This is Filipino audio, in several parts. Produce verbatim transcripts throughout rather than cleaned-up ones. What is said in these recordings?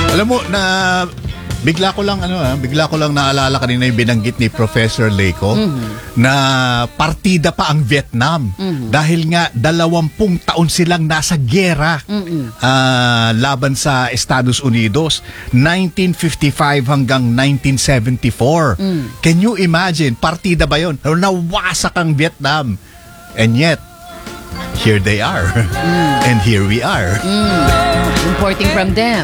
Alam mo na bigla ko lang ano ah, bigla ko lang naalala kanina yung binanggit ni Professor Leiko mm-hmm. na partida pa ang Vietnam mm-hmm. dahil nga dalawampung taon silang nasa giyera mm-hmm. uh, laban sa Estados Unidos nineteen fifty-five hanggang nineteen seventy-four. Mm. Can you imagine? Partida ba yun? Nawasak ang Vietnam. And yet here they are. Mm. And here we are. Mm. Importing from them.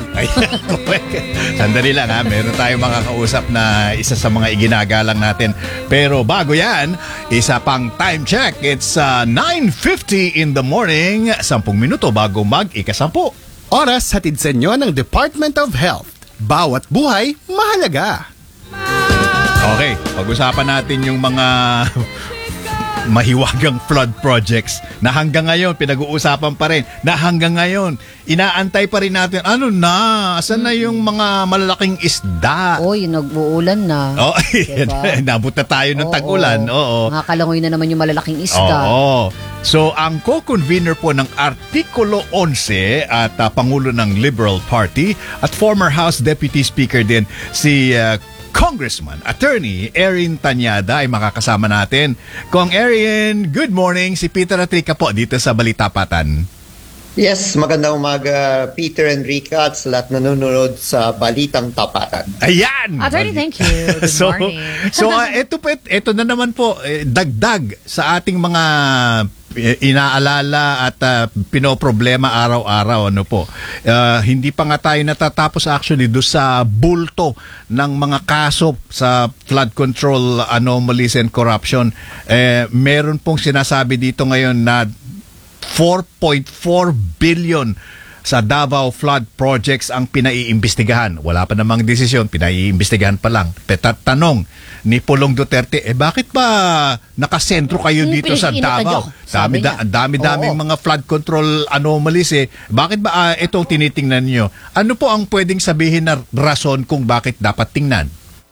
Sandali lang ha. Meron tayong makakausap na isa sa mga iginagalang natin. Pero bago yan, isa pang time check. It's uh, nine fifty in the morning. Sampung minuto bago mag-ikasampu. Oras hatid sa inyo ng Department of Health. Bawat buhay, mahalaga. Okay, pag-usapan natin yung mga mahiwagang flood projects na hanggang ngayon pinag-uusapan pa rin, na hanggang ngayon inaantay pa rin natin ano na, asan na yung mga malalaking isda. Oy, nag-uulan na. Oh, diba? Nabot na tayo ng tag-ulan. Oo. Nakakalangoy na naman yung malalaking isda. Oo. So, ang co-convener po ng Artikulo eleven at uh, Pangulo ng Liberal Party at former House Deputy Speaker din si uh, Congressman, Attorney Erin Tanyada ay makakasama natin. Kong Erin, good morning. Si Peter Atrica po dito sa Balitapatan. Yes, magandang umaga Peter Enrica at sa lahat nanonood sa Balitang Tapatan. Ayan! Attorney, thank you. Good so, morning. so, uh, ito, po, ito na naman po, eh, dagdag sa ating mga inaalala at uh, pinoproblema araw-araw, ano po. Uh, hindi pa nga tayo natatapos actually do sa bulto ng mga kaso sa flood control anomalies and corruption. Eh, meron pong sinasabi dito ngayon na four point four billion sa Davao flood projects ang pinaiimbestigahan. Wala pa namang desisyon, pinaiimbestigahan pa lang. Tanong ni Pulong Duterte, eh bakit ba nakasentro kayo dito sa Davao? Dami, da, dami-daming mga flood control anomalies eh. Bakit ba uh, itong tinitingnan niyo? Ano po ang pwedeng sabihin na rason kung bakit dapat tingnan?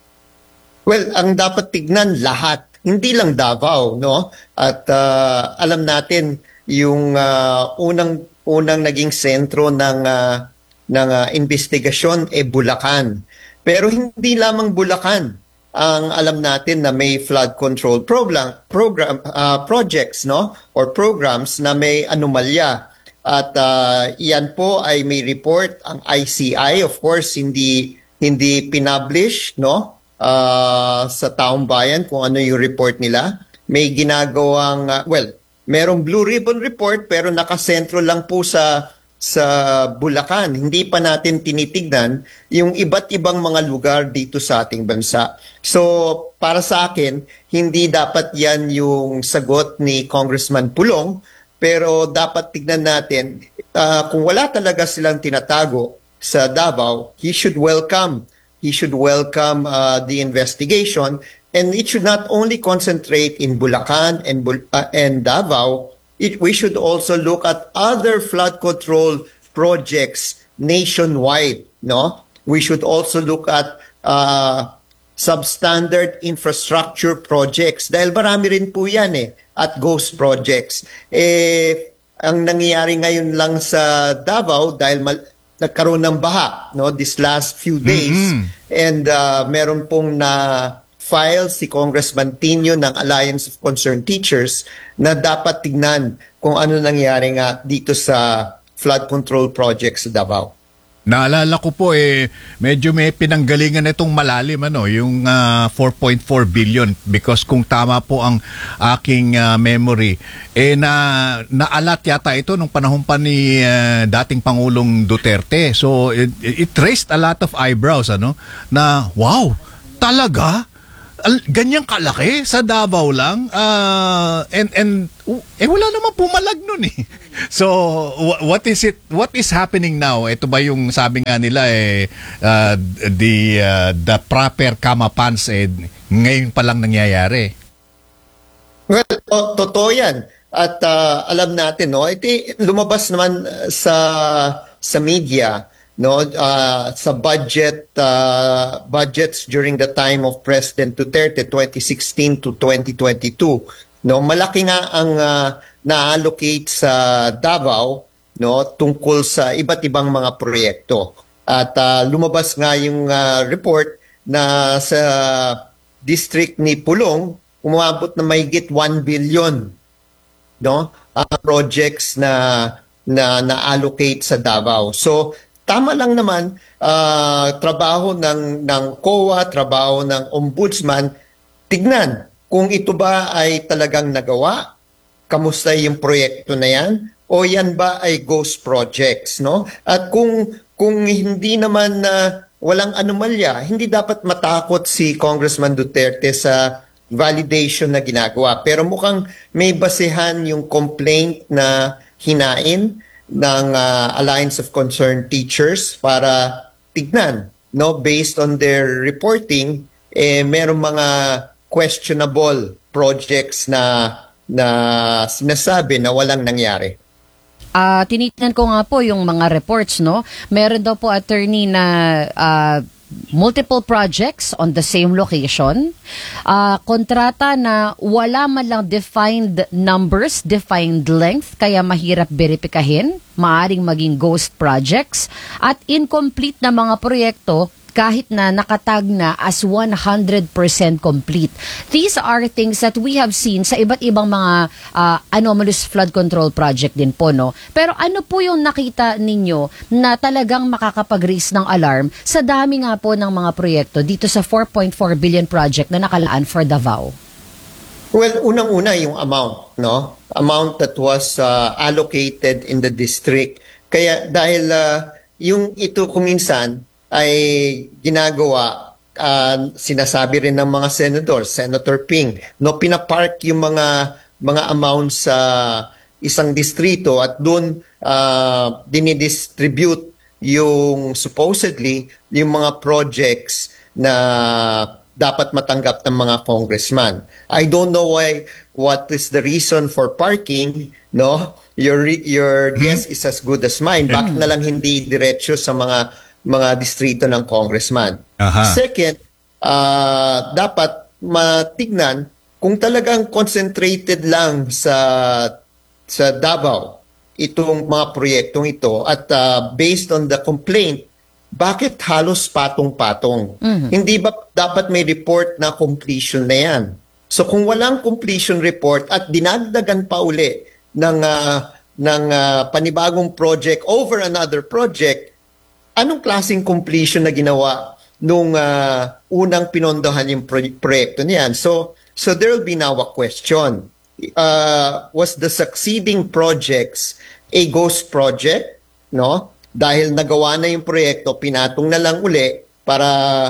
Well, ang dapat tignan lahat, hindi lang Davao, no? At uh, alam natin yung uh, unang unang naging sentro ng uh, ng uh, investigasyon e eh, Bulacan. Pero hindi lamang Bulacan ang alam natin na may flood control program program uh, projects, no, or programs na may anomalya. At uh, iyan po ay may report ang I C I, of course hindi hindi pinablish, no, uh, sa taong bayan kung ano yung report nila. May ginagawang uh, well merong Blue Ribbon Report pero nakasentro lang po sa sa Bulacan. Hindi pa natin tinitignan yung iba't ibang mga lugar dito sa ating bansa. So, para sa akin, hindi dapat yan yung sagot ni Congressman Pulong, pero dapat tignan natin uh, kung wala talaga silang tinatago sa Davao, he should welcome he should welcome uh, the investigation. And it should not only concentrate in Bulacan and Bul- uh, and Davao. It, we should also look at other flood control projects nationwide. No, we should also look at uh, substandard infrastructure projects. Dahil marami rin po yan eh, at ghost projects. Eh, ang nangyayari ngayon lang sa Davao dahil mal- nagkaroon ng baha, no, this last few days, mm-hmm. and uh, meron pong na file si Congressman Tino ng Alliance of Concerned Teachers na dapat tignan kung ano nangyari nga dito sa flood control project sa Davao. Naalala ko po eh, medyo may pinanggalingan itong malalim ano, yung uh, four point four billion because kung tama po ang aking uh, memory, eh na naalat yata ito nung panahon pa ni uh, dating Pangulong Duterte. So it, it raised a lot of eyebrows ano, na wow, talaga? Ganyang kalaki sa Davao lang uh, and and uh, eh wala naman pumalag nun eh. So w- what is it what is happening now? Ito ba yung sabi nga nila eh uh, the uh, the proper kamapans eh ngayon pa lang nangyayari? Well, to- totoo yan. At uh, alam natin no, ito lumabas naman sa sa media, no, uh, sa budget uh, budgets during the time of President Duterte twenty sixteen to twenty twenty-two, no, malaki nga ang uh, na-allocate sa Davao, no, tungkol sa iba't ibang mga proyekto. At ah, lumabas nga yung ah, report na sa district ni Pulong, umabot na mahigit one billion, no? Ang projects na na na-allocate sa Davao. So, tama lang naman, ah, trabaho ng ng C O A, trabaho ng Ombudsman, tignan kung ito ba ay talagang nagawa, kamusta yung proyekto na yan, o yan ba ay ghost projects, no? At kung kung hindi naman na walang anomalya, hindi dapat matakot si Congressman Duterte sa validation na ginagawa. Pero mukhang may basehan yung complaint na hinain ng ah, Alliance of Concerned Teachers para tignan, no, based on their reporting, eh merong mga questionable projects na na sinasabi na walang nangyari. Ah, tinitingnan ko nga po yung mga reports, no? Meron daw po, attorney, na ah, multiple projects on the same location. Ah, kontrata na wala man lang defined numbers, defined length, kaya mahirap verifikahin, maaring maging ghost projects, at incomplete na mga proyekto kahit na nakatag na as one hundred percent complete. These are things that we have seen sa iba't ibang mga ah, anomalous flood control project din po, no? Pero ano po yung nakita ninyo na talagang makakapag-raise ng alarm sa dami nga po ng mga proyekto dito sa four point four billion project na nakalaan for Davao? Well, unang-una yung amount, no? Amount that was uh, allocated in the district. Kaya dahil uh, yung ito kuminsan ay ginagawa, uh, sinasabi rin ng mga senators, Senator Ping, no, pinapark yung mga mga amounts sa isang distrito at doon uh, dinidistribute yung supposedly yung mga projects na dapat matanggap ng mga congressman. I don't know why, what is the reason for parking, no? Your your guess is as good as mine. Bakit na lang hindi diretso sa mga mga distrito ng congressman? Aha. Second, uh, dapat matignan kung talagang concentrated lang sa sa Davao itong mga proyektong ito at uh, based on the complaint, bakit halos patong-patong? Mhm. Hindi ba dapat may report na completion na yan? So kung walang completion report at dinagdagan pa uli ng, uh, ng uh, panibagong project over another project, anong klaseng completion na ginawa nung uh, unang pinondohan yung pro- proyekto niyan? So, so there will be now a question. Uh, was the succeeding projects a ghost project? No? Dahil nagawa na yung proyekto, pinatong na lang uli para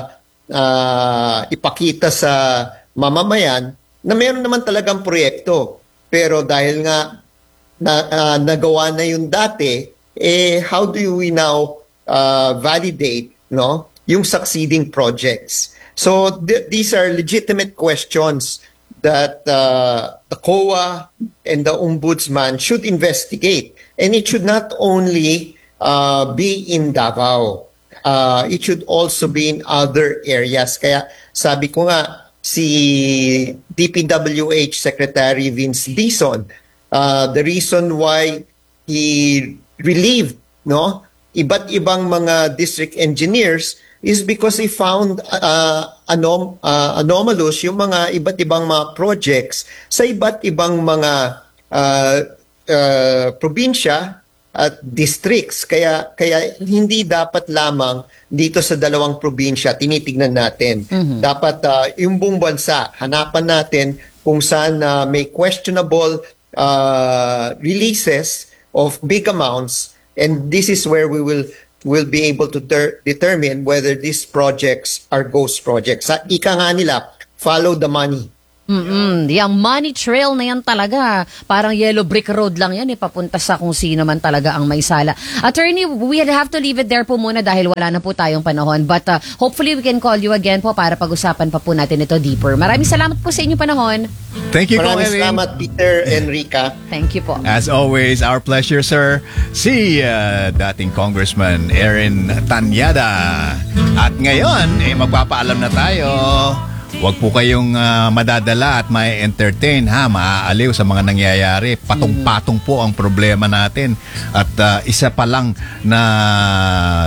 uh, ipakita sa mamamayan na meron naman talagang proyekto. Pero dahil nga na, uh, nagawa na yung dati, eh how do we now uh, validate, no, yung succeeding projects? So th- these are legitimate questions that uh, the C O A and the Ombudsman should investigate. And it should not only uh, be in Davao. Uh, it should also be in other areas. Kaya sabi ko nga, si D P W H Secretary Vince Dizon, uh, the reason why he relieved, no, iba't ibang mga district engineers is because he found uh, anom uh, anomalous yung mga iba't ibang mga projects sa iba't ibang mga uh, uh, probinsya at districts. Kaya kaya hindi dapat lamang dito sa dalawang probinsya tinitignan natin. Mm-hmm. Dapat uh, yung buong bansa, hanapan natin kung saan uh, may questionable uh, releases of big amounts, and this is where we will will be able to ter- determine whether these projects are ghost projects. Sa ika nga nila, follow the money. Mm-mm. Yung money trail na yan talaga, parang yellow brick road lang yan, eh, papunta sa kung sino man talaga ang may sala. Attorney, we have to leave it there po muna dahil wala na po tayong panahon. But uh, hopefully we can call you again po para pag-usapan pa po natin ito deeper. Maraming salamat po sa inyong panahon. Thank you, Maraming Erin. salamat, Peter and Rica. Thank you po. As always, our pleasure, sir. Si uh, dating Congressman Erin Tanyada. At ngayon, eh, magpapaalam na tayo. Huwag po kayong uh, madadala at may entertain, ha, maaaliw sa mga nangyayari. Patong-patong po ang problema natin. At uh, isa pa lang na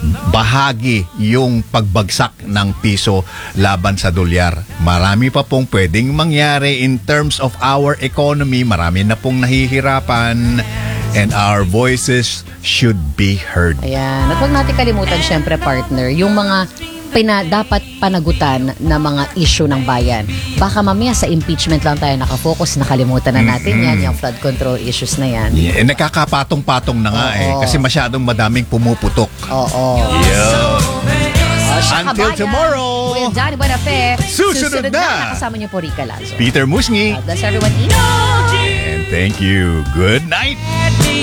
bahagi yung pagbagsak ng piso laban sa dolyar. Marami pa pong pwedeng mangyari in terms of our economy. Marami na pong nahihirapan and our voices should be heard. Ayan. At huwag natin kalimutan, syempre, partner, yung mga pina, dapat panagutan na mga issue ng bayan. Baka mamaya sa impeachment lang tayo nakafocus, nakalimutan na natin yan, yung flood control issues na yan. Yeah, eh, nakakapatong-patong na nga eh. Oo. Kasi masyadong madaming pumuputok. Oo. Yeah. O, siya, Until kabayan. tomorrow. Kuya Johnny Bonafe. Susunod na. Nakasama niyo po Rica Lazo. Peter Musngi. God bless everyone. Ingat! And thank you. Good night.